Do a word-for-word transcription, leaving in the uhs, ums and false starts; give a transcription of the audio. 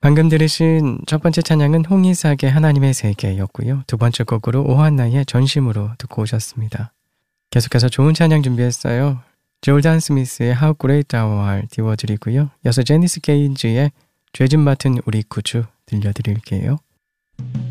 방금 들으신 첫 번째 찬양은 홍이삭의 하나님의 세계였고요. 두 번째 곡으로 오한나의 전심으로 듣고 오셨습니다. 계속해서 좋은 찬양 준비했어요. 졸단 스미스의 How Great Thou Art 띄워드리고요. 이어서 제니스 게인지의 죄 좀 맡은 우리 구주 들려드릴게요.